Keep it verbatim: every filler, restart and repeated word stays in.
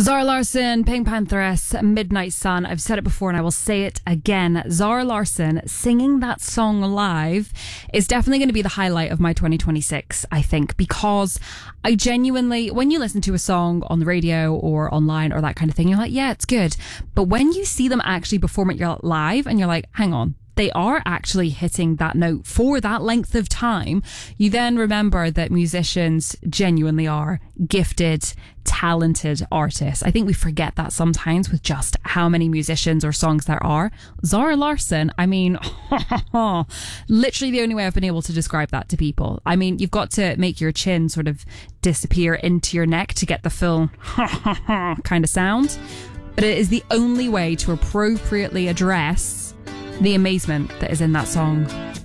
Zara Larsson, Pink Pantheress, Midnight Sun. I've said it before and I will say it again. Zara Larsson singing that song live is definitely going to be the highlight of my twenty twenty-six, I think, because I genuinely, when you listen to a song on the radio or online or that kind of thing, you're like, yeah, it's good. But when you see them actually perform it live and you're like, hang on, they are actually hitting that note for that length of time, you then remember that musicians genuinely are gifted, talented artists. I think we forget that sometimes with just how many musicians or songs there are. Zara Larsson, I mean, literally the only way I've been able to describe that to people. I mean, you've got to make your chin sort of disappear into your neck to get the full kind of sound. But it is the only way to appropriately address the amazement that is in that song.